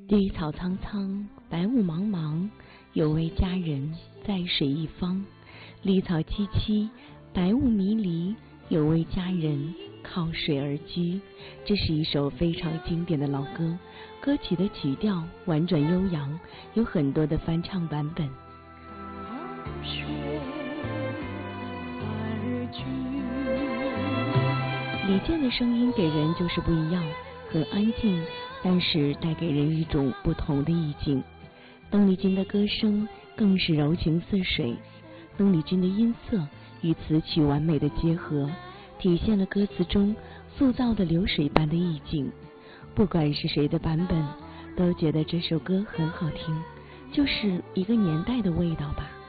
绿草苍苍，白雾茫茫，有位佳人在水一方。绿草萋萋，白雾迷离，有位佳人靠水而居。这是一首非常经典的老歌，歌曲的曲调婉转悠扬，有很多的翻唱版本。李健的声音给人就是不一样，很安静，但是带给人一种不同的意境。邓丽君的歌声更是柔情似水，邓丽君的音色与词曲完美的结合，体现了歌词中塑造的流水般的意境。不管是谁的版本，都觉得这首歌很好听，就是一个年代的味道吧。